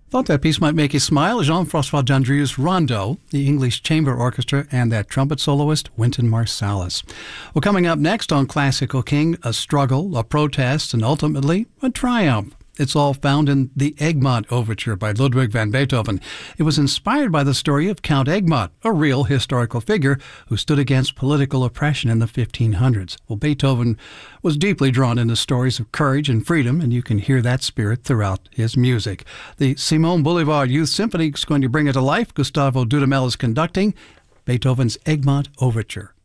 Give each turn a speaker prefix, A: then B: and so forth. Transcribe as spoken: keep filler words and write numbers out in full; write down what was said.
A: Thought that piece might make you smile. Jean-Francois Gendrieux's Rondo, the English Chamber Orchestra, and that trumpet soloist, Wynton Marsalis. Well, coming up next on Classical King, a struggle, a protest, and ultimately a triumph. It's all found in the Egmont Overture by Ludwig van Beethoven. It was inspired by the story of Count Egmont, a real historical figure who stood against political oppression in the fifteen hundreds. Well, Beethoven was deeply drawn into stories of courage and freedom, and you can hear that spirit throughout his music. The Simon Bolivar Youth Symphony is going to bring it to life. Gustavo Dudamel is conducting Beethoven's Egmont Overture.